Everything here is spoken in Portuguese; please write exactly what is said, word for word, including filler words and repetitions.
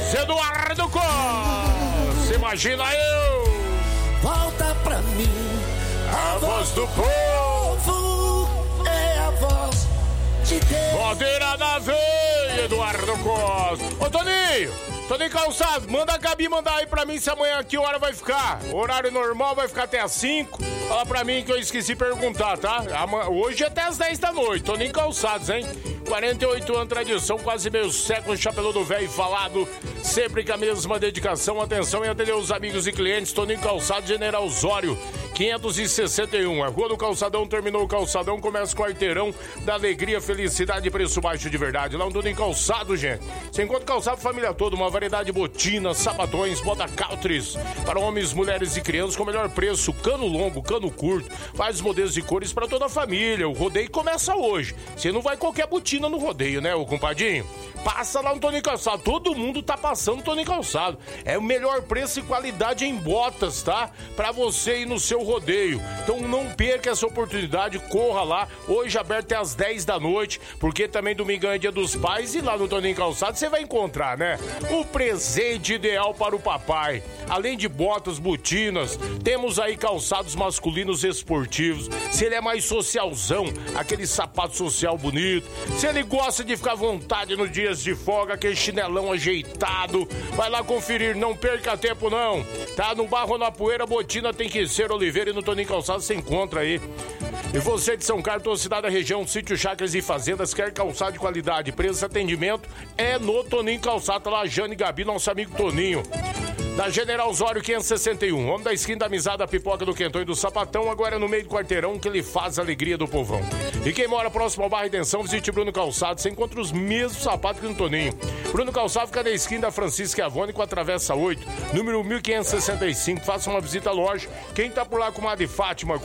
Eduardo Costa, imagina eu. Volta pra mim, a voz do povo é a voz de Deus. Bandeira na veia, Eduardo Costa. Ô, Toninho, Toninho Calçado, manda a Gabi mandar aí pra mim se amanhã que hora vai ficar. O horário normal vai ficar até às cinco. Fala pra mim que eu esqueci de perguntar, tá? Hoje é até às dez da noite, Toninho Calçados, hein? quarenta e oito anos de tradição, quase meio século, chapeludo velho falado, sempre com a mesma dedicação, atenção e atender os amigos e clientes. Toninho Calçado, General Osório, quinhentos e sessenta e um. A Rua do Calçadão, terminou o Calçadão, começa o quarteirão da alegria, felicidade e preço baixo de verdade. Lá um Toninho Calçado, gente. Você encontra calçado família toda, uma variedade de botinas, sapatões, bota countries, para homens, mulheres e crianças com o melhor preço, cano longo, cano curto, vários modelos e cores para toda a família. O rodeio começa hoje. Você não vai qualquer botina no rodeio, né, ô compadinho? Passa lá no Toninho Calçado. Todo mundo tá passando Toninho Calçado. É o melhor preço e qualidade em botas, tá? Pra você ir no seu rodeio. Então não perca essa oportunidade, corra lá. Hoje aberto até às dez da noite, porque também domingão é dia dos pais e lá no Toninho Calçado você vai encontrar, né? O presente ideal para o papai. Além de botas, botinas, temos aí calçados masculinos esportivos. Se ele é mais socialzão, aquele sapato social bonito. Se ele gosta de ficar à vontade nos dias de folga, aquele chinelão ajeitado, vai lá conferir, não perca tempo não. Tá no barro ou na poeira, botina tem que ser Oliveira e no Toninho Calçado você encontra aí. E você de São Carlos, toda cidade da região, sítio, chácaras e fazendas, quer calçado de qualidade, preço e atendimento, é no Toninho Calçado, tá lá Jane e Gabi, nosso amigo Toninho. Da General Osório quinhentos e sessenta e um, homem da esquina da amizade, da pipoca do quentão e do sapatão, agora no meio do quarteirão que ele faz a alegria do povão. E quem mora próximo ao bairro Redenção, visite Bruno Calçado, você encontra os mesmos sapatos que no Toninho. Bruno Calçado fica na esquina da Francisca Avone com a Travessa oito, número mil quinhentos e sessenta e cinco, faça uma visita à loja. Quem tá por lá com a de Fátima,